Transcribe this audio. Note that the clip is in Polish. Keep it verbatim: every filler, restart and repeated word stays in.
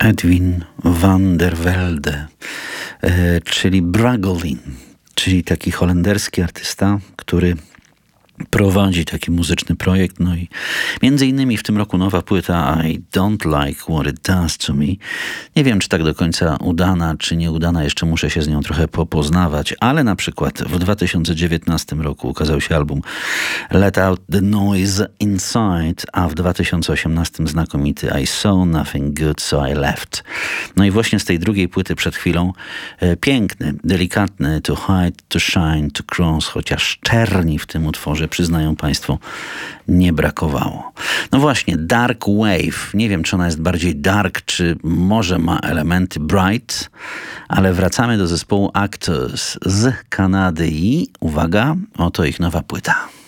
Edwin van der Velde, e, czyli Bragolin, czyli taki holenderski artysta, który prowadzi taki muzyczny projekt, no i między innymi w tym roku nowa płyta I Don't Like What It Does To Me. Nie wiem, czy tak do końca udana, czy nieudana, jeszcze muszę się z nią trochę popoznawać, ale na przykład w dwa tysiące dziewiętnastym roku ukazał się album Let Out The Noise Inside, a w dwa tysiące osiemnastym znakomity I Saw Nothing Good So I Left. No i właśnie z tej drugiej płyty przed chwilą e, piękny, delikatny To Hide, To Shine, To Cross, chociaż czerni w tym utworze, przyznają państwo, nie brakowało. No właśnie, Dark Wave. Nie wiem, czy ona jest bardziej dark, czy może ma elementy bright, ale wracamy do zespołu Actors z Kanady i uwaga, oto ich nowa płyta.